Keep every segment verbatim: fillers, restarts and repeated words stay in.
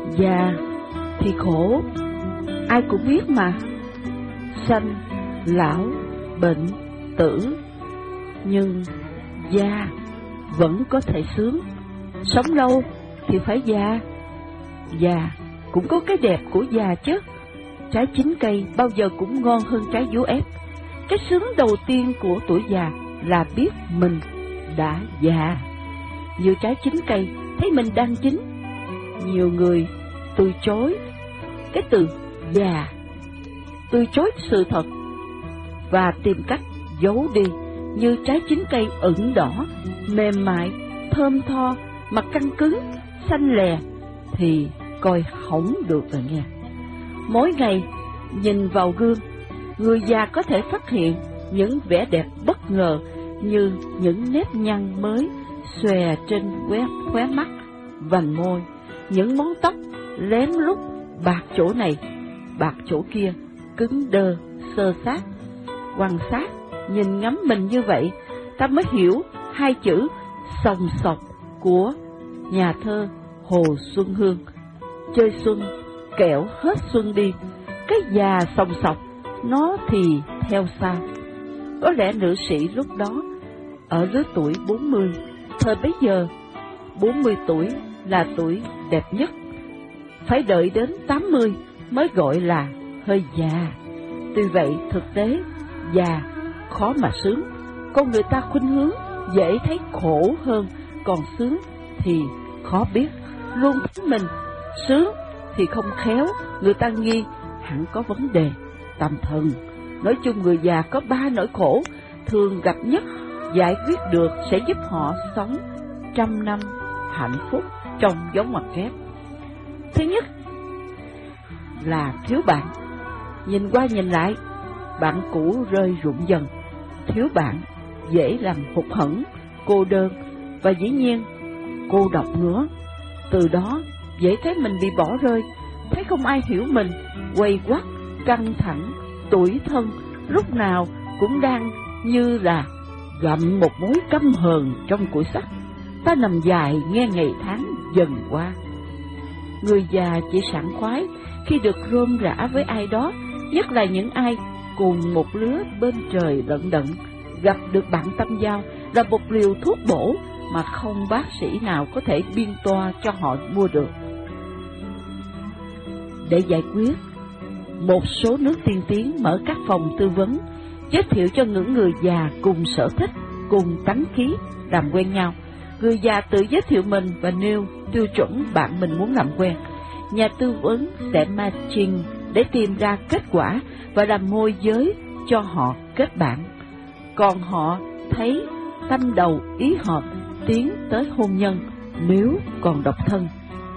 Già thì khổ, ai cũng biết mà. Sanh, lão, bệnh, tử. Nhưng già vẫn có thể sướng. Sống lâu thì phải già. Già cũng có cái đẹp của già chứ. Trái chín cây bao giờ cũng ngon hơn trái vú ép. Cái sướng đầu tiên của tuổi già là biết mình đã già. Như trái chín cây thấy mình đang chín. Nhiều người từ chối cái từ già, từ chối sự thật và tìm cách giấu đi. Như trái chín cây ửng đỏ, mềm mại, thơm tho, mặt căng cứng, xanh lè thì coi hỏng được rồi nghe. Mỗi ngày nhìn vào gương, người già có thể phát hiện những vẻ đẹp bất ngờ, như những nếp nhăn mới xòe trên khóe, khóe mắt, vành môi, những móng tóc lém lút, bạc chỗ này, bạc chỗ kia, cứng đơ, xơ xác. Quan sát, nhìn ngắm mình như vậy, ta mới hiểu hai chữ sòng sọc của nhà thơ Hồ Xuân Hương. Chơi xuân, kẻo hết xuân đi, cái già sòng sọc, nó thì theo sao? Có lẽ nữ sĩ lúc đó, ở lứa tuổi bốn mươi, thời bấy giờ, bốn mươi tuổi là tuổi đẹp nhất. Phải đợi đến tám mươi mới gọi là hơi già. Tuy vậy, thực tế, già khó mà sướng. Con người ta khuynh hướng dễ thấy khổ hơn, còn sướng thì khó biết. Luôn thấy mình sướng thì không khéo, người ta nghi hẳn có vấn đề tâm thần. Nói chung người già có ba nỗi khổ thường gặp nhất, giải quyết được sẽ giúp họ sống trăm năm hạnh phúc trong gió ngoặc kép. Thứ nhất là thiếu bạn. Nhìn qua nhìn lại, bạn cũ rơi rụng dần. Thiếu bạn dễ làm hụt hẫng, cô đơn và dĩ nhiên cô độc nữa. Từ đó dễ thấy mình bị bỏ rơi, thấy không ai hiểu mình, quay quắt, căng thẳng, tủi thân, lúc nào cũng đang như là gặm một mối căm hờn trong củi sắt. Ta nằm dài nghe ngày tháng dần qua. Người già chỉ sảng khoái khi được rôm rã với ai đó, nhất là những ai cùng một lứa bên trời lận đận. Gặp được bạn tâm giao là một liều thuốc bổ mà không bác sĩ nào có thể biên toa cho họ mua được. Để giải quyết, một số nước tiên tiến mở các phòng tư vấn, giới thiệu cho những người già cùng sở thích, cùng tánh khí, làm quen nhau. Người già tự giới thiệu mình và nêu tiêu chuẩn bạn mình muốn làm quen. Nhà tư vấn sẽ matching để tìm ra kết quả và làm môi giới cho họ kết bạn. Còn họ thấy tâm đầu ý hợp tiến tới hôn nhân, nếu còn độc thân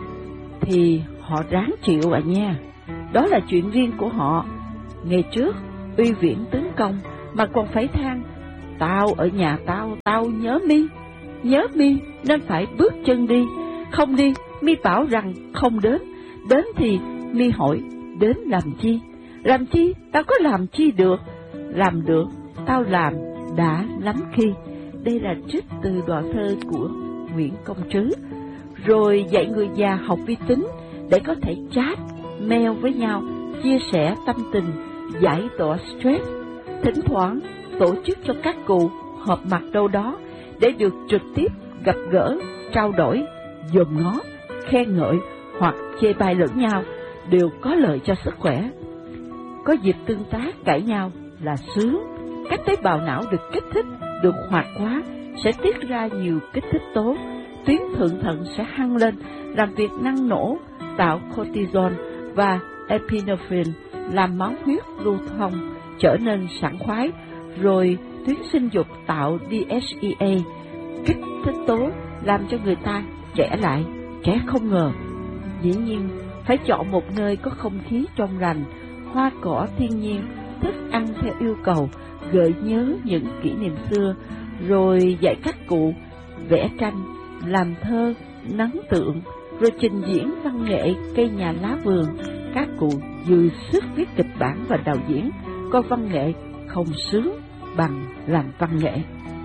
thì họ ráng chịu à nha. Đó là chuyện riêng của họ. Ngày trước uy viễn tướng công mà còn phải than: tao ở nhà tao, tao nhớ mi, nhớ mi nên phải bước chân đi. Không đi, mi bảo rằng không đến. Đến thì mi hỏi đến làm chi? Làm chi? Tao có làm chi được? Làm được, tao làm đã lắm khi. Đây là trích từ đoạn thơ của Nguyễn Công Trứ. Rồi dạy người già học vi tính để có thể chat, mail với nhau, chia sẻ tâm tình, giải tỏa stress. Thỉnh thoảng tổ chức cho các cụ họp mặt đâu đó để được trực tiếp gặp gỡ, trao đổi, dòm ngó, khen ngợi hoặc chê bai lẫn nhau, đều có lợi cho sức khỏe. Có dịp tương tác cãi nhau là sướng. Các tế bào não được kích thích, được hoạt hóa, sẽ tiết ra nhiều kích thích tố. Tuyến thượng thận sẽ hăng lên, làm việc năng nổ, tạo cortisol và epinephrine, làm máu huyết lưu thông, trở nên sảng khoái. Rồi tuyến sinh dục tạo đê hát e a, kích thích tố, làm cho người ta trẻ lại, trẻ không ngờ. Dĩ nhiên, phải chọn một nơi có không khí trong lành, hoa cỏ thiên nhiên, thức ăn theo yêu cầu, gợi nhớ những kỷ niệm xưa. Rồi dạy các cụ vẽ tranh, làm thơ, nắn tượng, rồi trình diễn văn nghệ cây nhà lá vườn. Các cụ dư sức viết kịch bản và đạo diễn, coi văn nghệ không sướng bằng làm văn nghệ.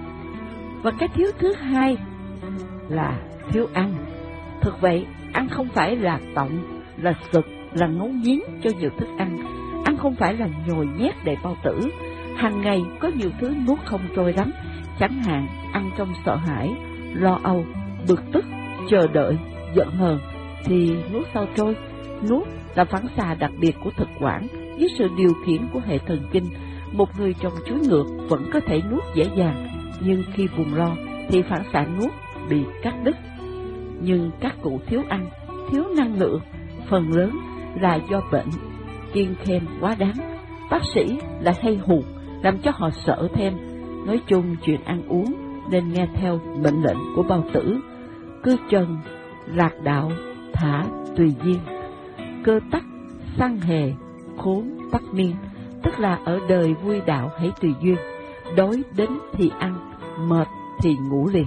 Và cái thiếu thứ hai là thiếu ăn. Thực vậy, ăn không phải là tọng, là sực, là ngấu nghiến cho nhiều thức ăn. Ăn không phải là nhồi nhét để bao tử. Hàng ngày có nhiều thứ nuốt không trôi lắm, chẳng hạn ăn trong sợ hãi, lo âu, bực tức, chờ đợi, giận hờn thì nuốt sao trôi. Nuốt là phản xạ đặc biệt của thực quản dưới sự điều khiển của hệ thần kinh. Một người trồng chuối ngược vẫn có thể nuốt dễ dàng, nhưng khi buồn lo thì phản xạ nuốt bị cắt đứt. Nhưng các cụ thiếu ăn, thiếu năng lượng, phần lớn là do bệnh kiêng khem quá đáng. Bác sĩ lại hay hụt, làm cho họ sợ thêm. Nói chung chuyện ăn uống nên nghe theo mệnh lệnh của bao tử. Cứ trần, lạc đạo, thả tùy duyên. Cơ tắc, sanh hề, khốn tắc miên. Tức là ở đời vui đạo hãy tùy duyên. Đói đến thì ăn, mệt thì ngủ liền.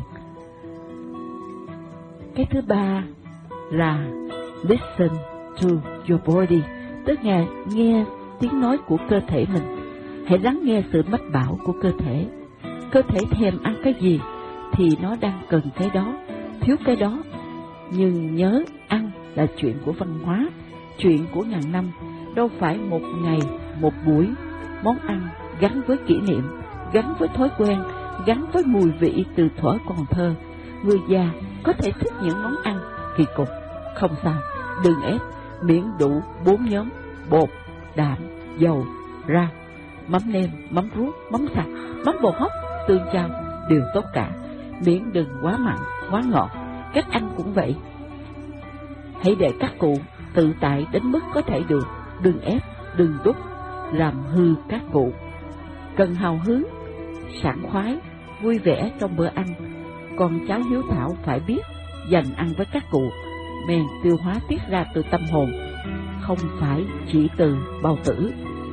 Cái thứ ba là listen to your body, tức là nghe tiếng nói của cơ thể mình. Hãy lắng nghe sự mách bảo của cơ thể. Cơ thể thèm ăn cái gì thì nó đang cần cái đó, thiếu cái đó. Nhưng nhớ, ăn là chuyện của văn hóa, chuyện của ngàn năm, đâu phải một ngày, một buổi. Món ăn gắn với kỷ niệm, gắn với thói quen, gắn với mùi vị từ thuở còn thơ. Người già có thể thích những món ăn kỳ cục, không sao, đừng ép, miễn đủ bốn nhóm: bột, đạm, dầu, rau, mắm nêm, mắm ruốc, mắm sạch, mắm bột hấp, tương chao, đều tốt cả, miễn đừng quá mặn, quá ngọt. Cách ăn cũng vậy. Hãy để các cụ tự tại đến mức có thể được, đừng ép, đừng đút, làm hư các cụ. Cần hào hứng, sảng khoái, vui vẻ trong bữa ăn. Con cháu hiếu thảo phải biết dành ăn với các cụ. Men tiêu hóa tiết ra từ tâm hồn, không phải chỉ từ bao tử.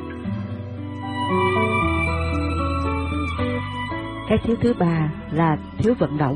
Cái thiếu thứ ba là thiếu vận động.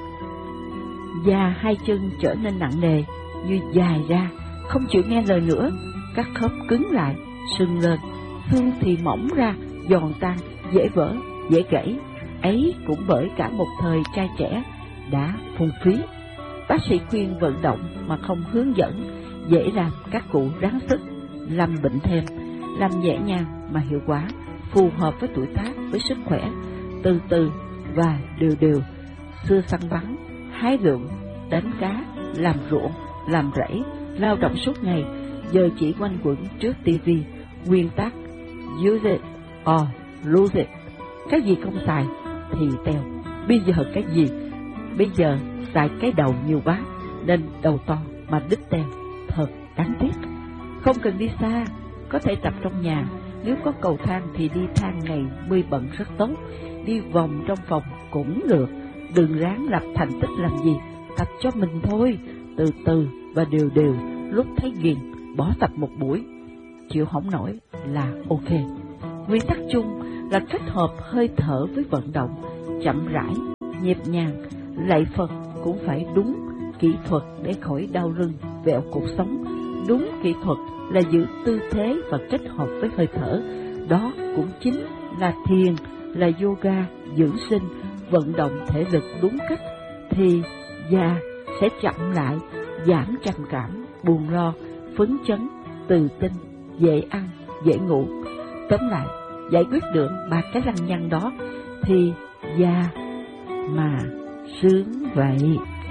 Da hai chân trở nên nặng nề, như dài ra, không chịu nghe lời nữa. Các khớp cứng lại, sưng lên, xương thì mỏng ra, giòn tan, dễ vỡ, dễ gãy. Ấy cũng bởi cả một thời trai trẻ đã phung phí. Bác sĩ khuyên vận động mà không hướng dẫn, dễ làm các cụ ráng sức, làm bệnh thêm. Làm nhẹ nhàng mà hiệu quả, phù hợp với tuổi tác, với sức khỏe, từ từ và đều đều. Xưa săn bắn, hái lượm, đánh cá, làm ruộng, làm rẫy, lao động suốt ngày, giờ chỉ quanh quẩn trước tivi. Nguyên tắc use it or lose it. Cái gì không xài thì teo. Bây giờ cái gì? Bây giờ xài cái đầu nhiều quá, nên đầu to mà đít teo, thật đáng tiếc. Không cần đi xa, có thể tập trong nhà. Nếu có cầu thang thì đi thang ngày mươi bận rất tốt. Đi vòng trong phòng cũng được. Đừng ráng lập thành tích làm gì, tập cho mình thôi, từ từ và đều đều. Lúc thấy ghiền, bỏ tập một buổi, chịu không nổi là ok. Nguyên tắc chung là kết hợp hơi thở với vận động, chậm rãi, nhịp nhàng. Lạy Phật cũng phải đúng kỹ thuật để khỏi đau lưng, vẹo cuộc sống. Đúng kỹ thuật là giữ tư thế và kết hợp với hơi thở. Đó cũng chính là thiền, là yoga, dưỡng sinh, vận động thể lực đúng cách. Thì da sẽ chậm lại, giảm trầm cảm, buồn lo, phấn chấn, tự tin, dễ ăn, dễ ngủ. Tóm lại, giải quyết được ba cái lăng nhăng đó thì da mà sướng vậy.